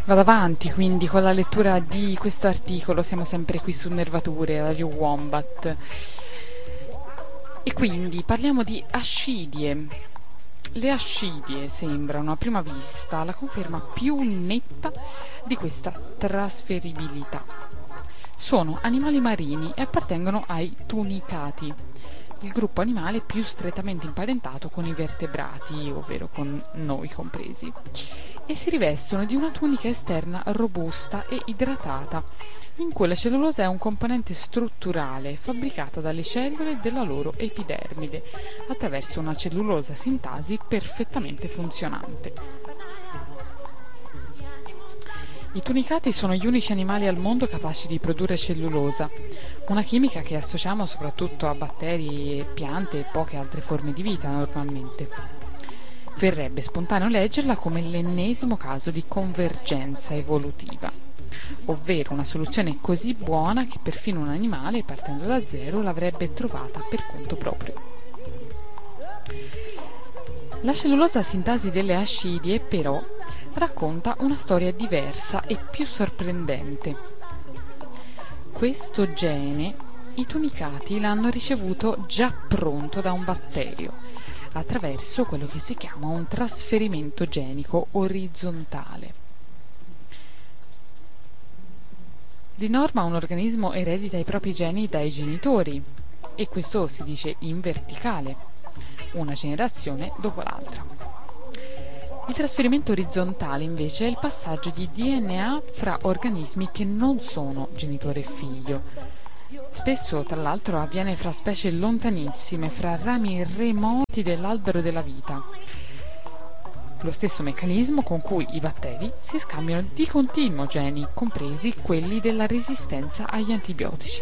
Vado avanti quindi con la lettura di questo articolo, siamo sempre qui su Nervature, Radio Wombat. E quindi parliamo di ascidie. Le ascidie sembrano a prima vista la conferma più netta di questa trasferibilità. Sono animali marini e appartengono ai tunicati, il gruppo animale più strettamente imparentato con i vertebrati, ovvero con noi compresi, e si rivestono di una tunica esterna robusta e idratata, in cui la cellulosa è un componente strutturale fabbricata dalle cellule della loro epidermide attraverso una cellulosa sintasi perfettamente funzionante. I tunicati sono gli unici animali al mondo capaci di produrre cellulosa, una chimica che associamo soprattutto a batteri, piante e poche altre forme di vita normalmente. Verrebbe spontaneo leggerla come l'ennesimo caso di convergenza evolutiva, ovvero una soluzione così buona che perfino un animale, partendo da zero, l'avrebbe trovata per conto proprio. La cellulosa sintasi delle ascidie, però, racconta una storia diversa e più sorprendente. Questo gene i tunicati l'hanno ricevuto già pronto da un batterio, attraverso quello che si chiama un trasferimento genico orizzontale. Di norma un organismo eredita i propri geni dai genitori, e questo si dice in verticale, una generazione dopo l'altra. Il trasferimento orizzontale invece è il passaggio di DNA fra organismi che non sono genitore e figlio. Spesso, tra l'altro, avviene fra specie lontanissime, fra rami remoti dell'albero della vita. Lo stesso meccanismo con cui i batteri si scambiano di continuo geni, compresi quelli della resistenza agli antibiotici.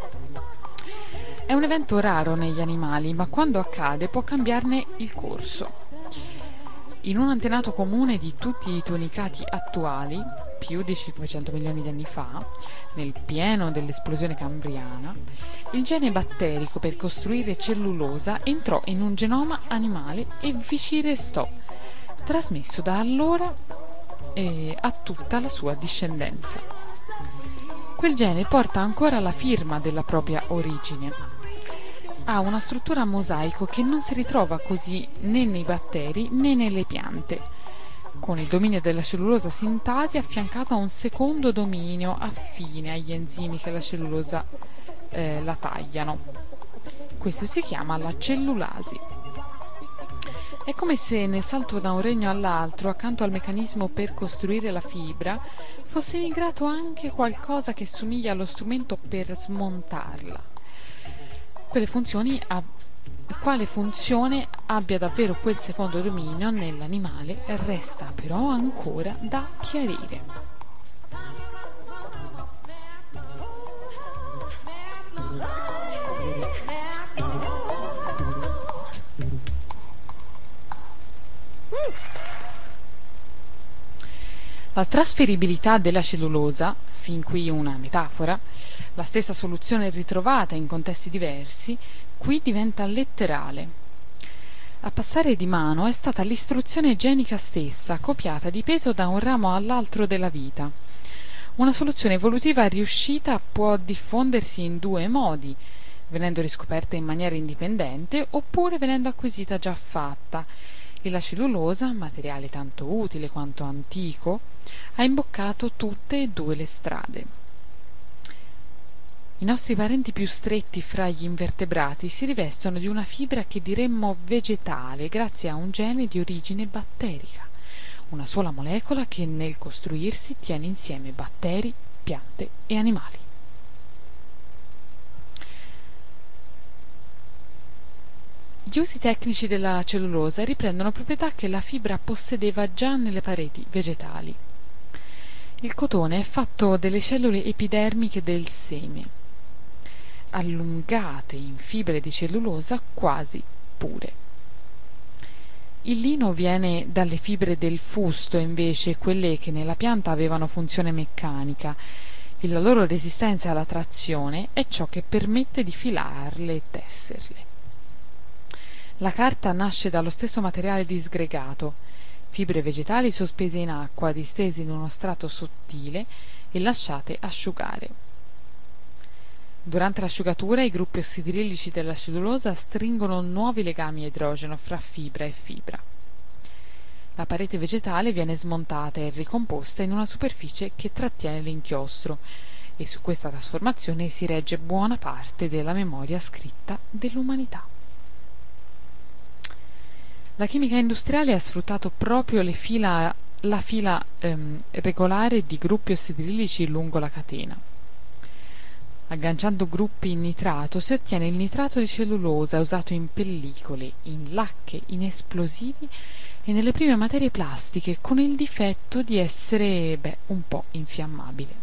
È un evento raro negli animali, ma quando accade può cambiarne il corso. In un antenato comune di tutti i tunicati attuali, più di 500 milioni di anni fa, nel pieno dell'esplosione cambriana, il gene batterico per costruire cellulosa entrò in un genoma animale e vi ci restò, trasmesso da allora a tutta la sua discendenza. Quel gene porta ancora la firma della propria origine. Ha una struttura a mosaico che non si ritrova così né nei batteri né nelle piante, con il dominio della cellulosa sintasi affiancato a un secondo dominio affine agli enzimi che la cellulosa la tagliano. Questo si chiama la cellulasi. È come se nel salto da un regno all'altro, accanto al meccanismo per costruire la fibra, fosse migrato anche qualcosa che somiglia allo strumento per smontarla. Quale funzione abbia davvero quel secondo dominio nell'animale resta però ancora da chiarire. La trasferibilità della cellulosa, fin qui una metafora, la stessa soluzione ritrovata in contesti diversi, qui diventa letterale. A passare di mano è stata l'istruzione genica stessa, copiata di peso da un ramo all'altro della vita. Una soluzione evolutiva riuscita può diffondersi in due modi, venendo riscoperta in maniera indipendente oppure venendo acquisita già fatta, e la cellulosa, materiale tanto utile quanto antico, ha imboccato tutte e due le strade. I nostri parenti più stretti fra gli invertebrati si rivestono di una fibra che diremmo vegetale grazie a un gene di origine batterica, una sola molecola che nel costruirsi tiene insieme batteri, piante e animali. Gli usi tecnici della cellulosa riprendono proprietà che la fibra possedeva già nelle pareti vegetali. Il cotone è fatto delle cellule epidermiche del seme, allungate in fibre di cellulosa quasi pure. Il lino viene dalle fibre del fusto, invece, quelle che nella pianta avevano funzione meccanica, e la loro resistenza alla trazione è ciò che permette di filarle e tesserle. La carta nasce dallo stesso materiale disgregato, fibre vegetali sospese in acqua, distese in uno strato sottile e lasciate asciugare. Durante l'asciugatura i gruppi ossidrilici della cellulosa stringono nuovi legami a idrogeno fra fibra e fibra. La parete vegetale viene smontata e ricomposta in una superficie che trattiene l'inchiostro, e su questa trasformazione si regge buona parte della memoria scritta dell'umanità. La chimica industriale ha sfruttato proprio la fila regolare di gruppi ossidrilici lungo la catena. Agganciando gruppi in nitrato si ottiene il nitrato di cellulosa usato in pellicole, in lacche, in esplosivi e nelle prime materie plastiche, con il difetto di essere un po' infiammabile.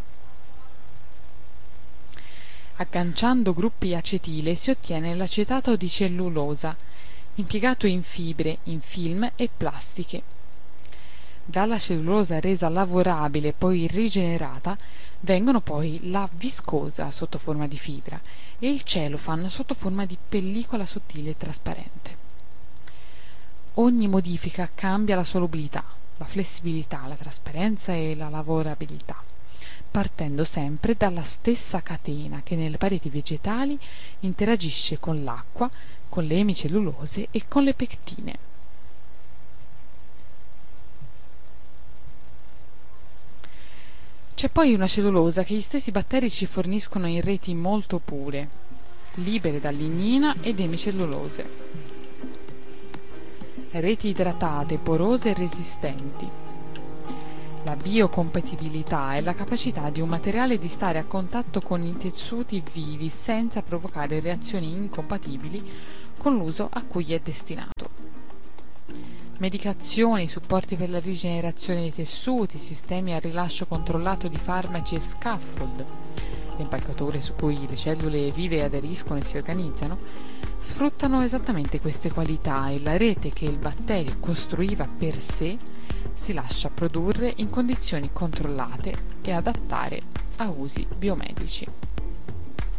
Agganciando gruppi acetile si ottiene l'acetato di cellulosa, impiegato in fibre, in film e plastiche. Dalla cellulosa resa lavorabile e poi rigenerata vengono poi la viscosa sotto forma di fibra e il celofan sotto forma di pellicola sottile e trasparente. Ogni modifica cambia la solubilità, la flessibilità, la trasparenza e la lavorabilità, partendo sempre dalla stessa catena che nelle pareti vegetali interagisce con l'acqua, con le emicellulose e con le pectine. C'è poi una cellulosa che gli stessi batteri ci forniscono in reti molto pure, libere da lignina ed emicellulose. Reti idratate, porose e resistenti. La biocompatibilità è la capacità di un materiale di stare a contatto con i tessuti vivi senza provocare reazioni incompatibili con l'uso a cui è destinato. Medicazioni, supporti per la rigenerazione dei tessuti, sistemi a rilascio controllato di farmaci e scaffold, le impalcature su cui le cellule vive aderiscono e si organizzano, sfruttano esattamente queste qualità e la rete che il batterio costruiva per sé si lascia produrre in condizioni controllate e adattare a usi biomedici.